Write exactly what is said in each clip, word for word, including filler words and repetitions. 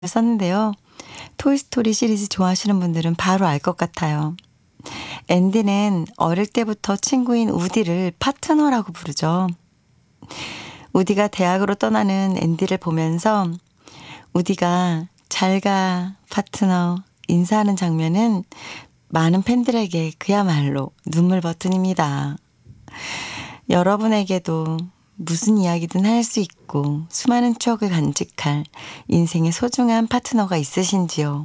썼는데요. 토이스토리 시리즈 좋아하시는 분들은 바로 알 것 같아요. 앤디는 어릴 때부터 친구인 우디를 파트너라고 부르죠. 우디가 대학으로 떠나는 앤디를 보면서 우디가 잘가 파트너 인사하는 장면은 많은 팬들에게 그야말로 눈물 버튼입니다. 여러분에게도 무슨 이야기든 할 수 있고 수많은 추억을 간직할 인생의 소중한 파트너가 있으신지요?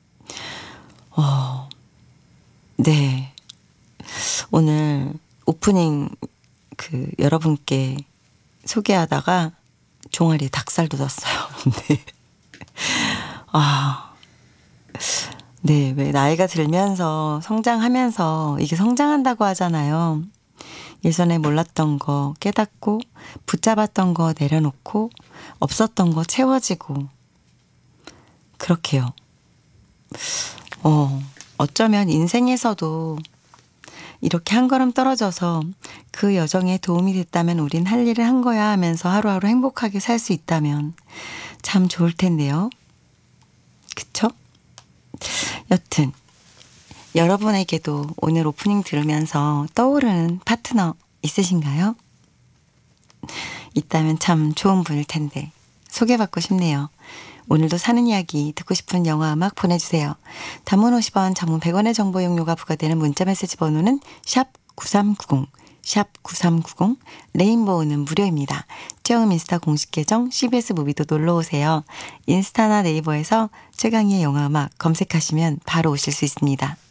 어, 네. 오늘 오프닝 그 여러분께 소개하다가 종아리에 닭살 돋았어요. 네. 아, 네. 왜 나이가 들면서 성장하면서 이게 성장한다고 하잖아요. 예전에 몰랐던 거 깨닫고 붙잡았던 거 내려놓고 없었던 거 채워지고 그렇게요. 어, 어쩌면 인생에서도 이렇게 한 걸음 떨어져서 그 여정에 도움이 됐다면 우린 할 일을 한 거야 하면서 하루하루 행복하게 살 수 있다면 참 좋을 텐데요. 그쵸? 여튼 여러분에게도 오늘 오프닝 들으면서 떠오르는 파트너 있으신가요? 있다면 참 좋은 분일 텐데 소개받고 싶네요. 오늘도 사는 이야기 듣고 싶은 영화 음악 보내주세요. 단문 오십 원, 장문 백 원의 정보 용료가 부과되는 문자메시지 번호는 샵 구삼구공, 샵 구삼구공, 레인보우는 무료입니다. 쩌음 인스타 공식 계정 씨비에스 무비도 놀러오세요. 인스타나 네이버에서 최강희의 영화 음악 검색하시면 바로 오실 수 있습니다.